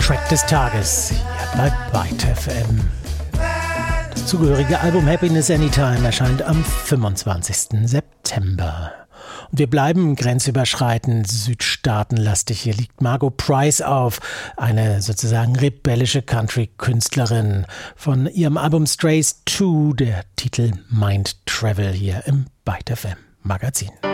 Track des Tages hier bei Byte FM. Das zugehörige Album Happiness Anytime erscheint am 25. September. Und wir bleiben grenzüberschreitend südstaatenlastig. Hier liegt Margo Price auf, eine sozusagen rebellische Country-Künstlerin. Von ihrem Album Strays 2, der Titel Mind Travel hier im Byte FM Magazin.